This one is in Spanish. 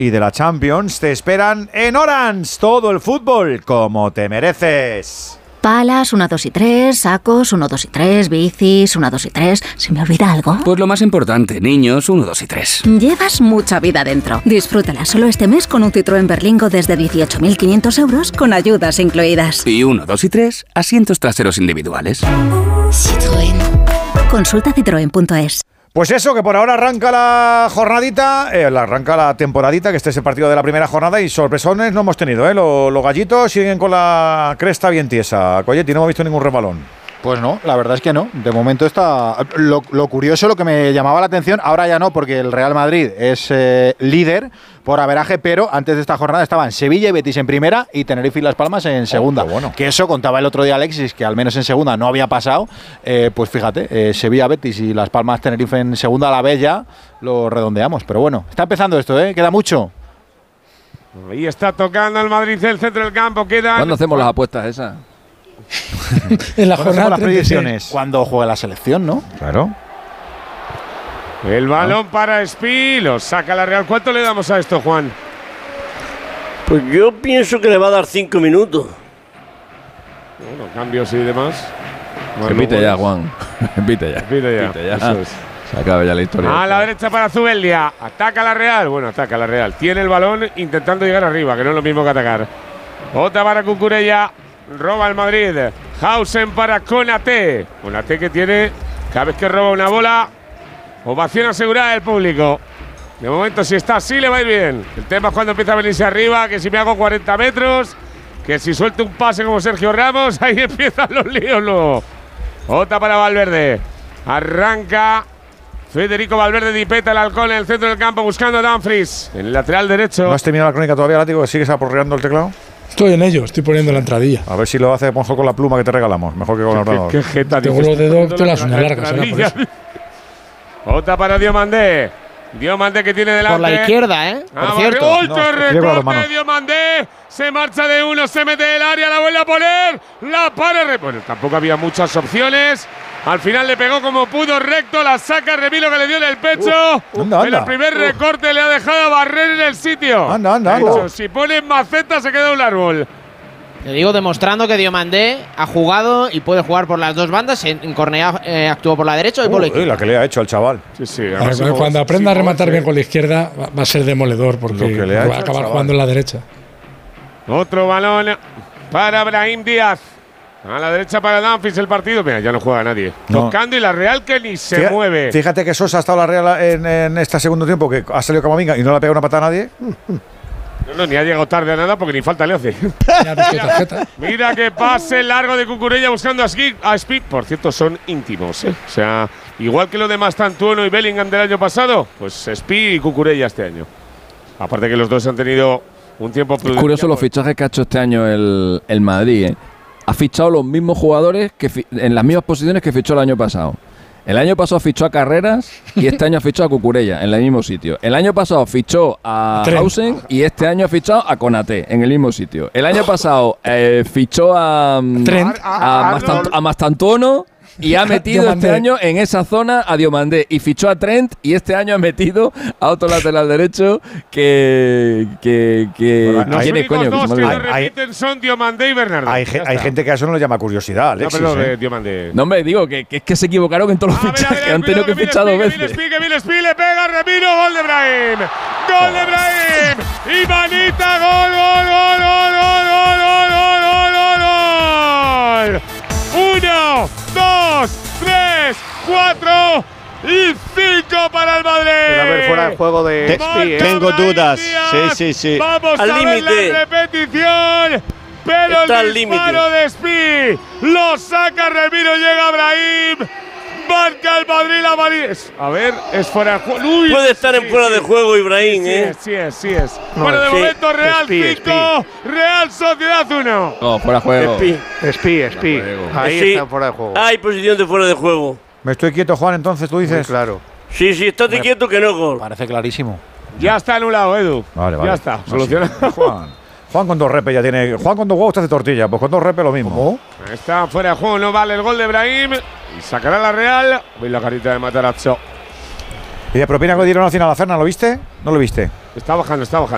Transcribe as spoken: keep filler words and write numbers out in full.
y de la Champions te esperan en Orange. Todo el fútbol como te mereces. Palas, uno, dos y tres, sacos, uno, dos y tres, bicis, uno, dos y tres. ¿Se me olvida algo? Pues lo más importante, niños, uno, dos y tres. Llevas mucha vida dentro. Disfrútala solo este mes con un Citroën Berlingo desde dieciocho mil quinientos euros con ayudas incluidas. Y uno, dos y tres, asientos traseros individuales. Citroën. Consulta citroen punto es. Pues eso, que por ahora arranca la jornadita, eh, la arranca la temporadita, que este es el partido de la primera jornada y sorpresones no hemos tenido, ¿eh? Los, los gallitos siguen con la cresta bien tiesa. Coyetti, no hemos visto ningún resbalón. Pues no, la verdad es que no. De momento está... Lo, lo curioso, lo que me llamaba la atención, ahora ya no, porque el Real Madrid es eh, líder por averaje, pero antes de esta jornada estaban Sevilla y Betis en primera y Tenerife y Las Palmas en segunda. Oh, bueno. Que eso contaba el otro día Alexis, que al menos en segunda no había pasado. Eh, pues fíjate, eh, Sevilla, Betis y Las Palmas, Tenerife en segunda, a la vez ya lo redondeamos. Pero bueno, está empezando esto, ¿eh? Queda mucho. Ahí está tocando el Madrid el centro del campo. Quedan... ¿Cuándo hacemos las apuestas esas? En la jornada las predicciones. Cuando juega la selección, ¿no? Claro. El balón ¿no? para Espi, lo saca la Real. ¿Cuánto le damos a esto, Juan? Pues yo pienso que le va a dar cinco minutos. Bueno, cambios y demás. Repite ya, Juan. Repite ya. Repite ya. Repite ya. Eso es. Se acaba ya la historia. A la derecha para Zubeldia. Ataca la Real. Bueno, ataca la Real. Tiene el balón intentando llegar arriba, que no es lo mismo que atacar. Otra para Cucurella. Roba el Madrid. Hausen para Konaté. Konaté que tiene, cada vez que roba una bola, ovación asegurada del público. De momento, si está así, le va a ir bien. El tema es cuando empieza a venirse arriba, que si me hago cuarenta metros, que si suelto un pase como Sergio Ramos, ahí empiezan los líos luego. Otra para Valverde. Arranca Federico Valverde, Dipeta, el halcón en el centro del campo, buscando a Dumfries. En el lateral derecho. ¿No has terminado la crónica todavía, Látigo? ¿Sigues aporreando el teclado? Estoy en ello, estoy poniendo la entradilla. A ver si lo hace mejor con la pluma que te regalamos, mejor que con el ordenador. ¿Qué, qué jeta Tengo los dedos, tengo las uñas largas, será por eso. Otra para Diomandé. Diomandé que tiene delante. Por la izquierda, ¿eh? Por ah, cierto. ¡Ultra no, recorte! Diomandé se marcha de uno, se mete del área, la vuelve a poner. La para. Bueno, tampoco había muchas opciones. Al final le pegó como pudo recto, la saca Remilo que le dio en el pecho. Uh, anda, anda. En el primer uh. recorte le ha dejado a barrer en el sitio. Anda, anda, anda. Hecho, si pone maceta se queda un árbol. Te digo, demostrando que Diomandé ha jugado y puede jugar por las dos bandas. En Cornea eh, actuó por la derecha y por la izquierda. La que le ha hecho al chaval. Sí, sí. Ver, cuando cuando aprenda sí, a rematar sí. bien con la izquierda va, va a ser demoledor porque le va a acabar jugando en la derecha. Otro balón para Brahim Díaz. A la derecha para Dumfries el partido. Mira, ya no juega nadie. No. Tocando y la Real que ni se fíjate, mueve. Fíjate que Sosa ha estado la Real en, en este segundo tiempo, que ha salido Camavinga y no le ha pegado una patada a nadie. No, no, ni ha llegado tarde a nada porque ni falta le hace. Mira, Mira que pase largo de Cucurella buscando a Speed. A Speed. Por cierto, son íntimos, ¿eh? O sea, igual que lo de Mastantuono y Bellingham del año pasado, pues Speed y Cucurella este año. Aparte que los dos han tenido un tiempo prudente. Es curioso los fichajes que ha hecho este año el, el Madrid, ¿eh? Ha fichado los mismos jugadores que en las mismas posiciones que fichó el año pasado. El año pasado fichó a Carreras y este año ha fichado a Cucurella en el mismo sitio. El año pasado fichó a Hausen y este año ha fichado a Konaté en el mismo sitio. El año pasado eh, fichó a, a, a, Mastant, a Mastantuono y ha metido este año en esa zona a Diomandé y fichó a Trent y este año ha metido a otro lateral derecho que que, que bueno, ¿quién es, coño? Dos que, que se repiten hay, son Diomandé y Bernardo. Hay, hay gente que a eso no le llama curiosidad, Alexis. No, pero ¿eh? de Diomandé. No me digo que, que es que se equivocaron en todos los ah, fichajes, que han tenido que fichar dos veces. Viene Spi, viene Spi, le pega Remiro, gol de Brahim. Gol de Brahim. Y Manita, gol, gol, gol, gol, gol, gol, gol, gol, gol, gol. Uno, dos, tres, cuatro y cinco para el Madrid. A ver, fuera de juego de Te, Spi, ¿eh? Tengo dudas. Sí, sí, sí. Vamos al a límite. ver la repetición. Pero Está el disparo de Spi lo saca Remiro, llega Brahim. Marca el Madrid la Madrid. A ver, es fuera de juego. Uy, puede estar sí, en fuera sí. de juego Ibrahim, sí, ¿eh? Sí, es, sí es. No, bueno, de sí. momento Real cinco, Real Sociedad uno. No, fuera de juego. Spi, Spi, Spi. Ahí sí. está fuera de juego. Hay posición de fuera de juego. Me estoy quieto, Juan, entonces tú dices. Muy claro. Sí, sí, estate Me quieto que no gol. Parece clarísimo. Ya está anulado, Edu. Vale, vale. Ya está, solucionado. No, sí. Juan. Juan con dos repes ya tiene. Juan con dos huevos te hace tortilla, pues con dos repes lo mismo. ¿Cómo? Está fuera de juego, no vale el gol de Brahim. Y sacará la Real. Veis la carita de Matarazzo. ¿Y de propina que dieron al final a la Ferna? ¿Lo viste? ¿No lo viste? Está bajando, está bajando.